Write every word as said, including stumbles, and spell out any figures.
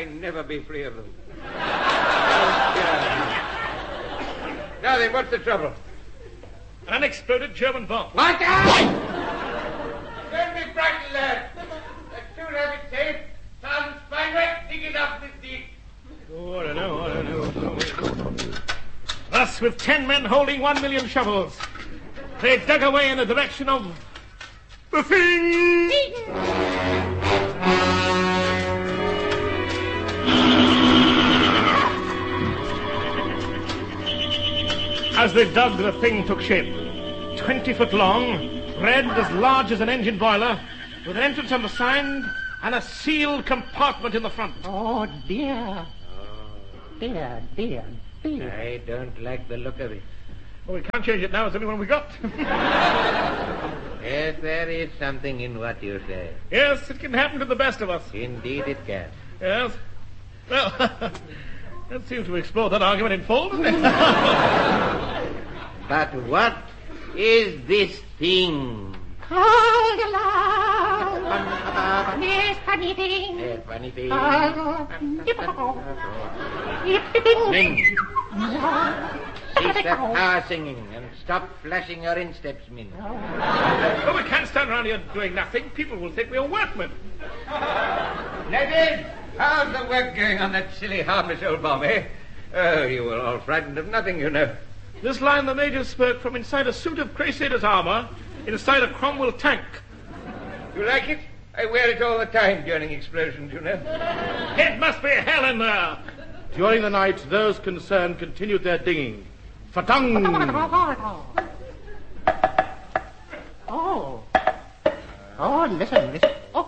can never be free of them. Oh, now then, what's the trouble? An unexploded German bomb. What? Don't be frightened, lad. That's two rabbits safe. Sergeant Spineway, dig it up this deep. Oh, I don't know, I don't know. Thus, with ten men holding one million shovels, they dug away in the direction of the thing. As they dug, the thing took shape. Twenty foot long, red as large as an engine boiler, with an entrance on the side and a sealed compartment in the front. Oh, dear. Dear, dear, dear. I don't like the look of it. Well, we can't change it now. It's the only one we got. Yes, there is something in what you say. Yes, it can happen to the best of us. Indeed it can. Yes. Well, that seems to explore that argument in full, doesn't it? But what is this thing? Yes, funny thing. Yes, funny thing. Sing. Cease that power singing and stop flashing your insteps, Min. Oh, we can't stand around here doing nothing. People will think we're workmen. Ladies, how's the work going on that silly, harmless old bomb, eh? Oh, you were all frightened of nothing, you know. This line the Major spoke from inside a suit of Crusaders' armor, inside a Cromwell tank. You like it? I wear it all the time during explosions, you know. It must be hell in there. During the night, those concerned continued their digging. Fatung! Oh. Oh, listen, listen.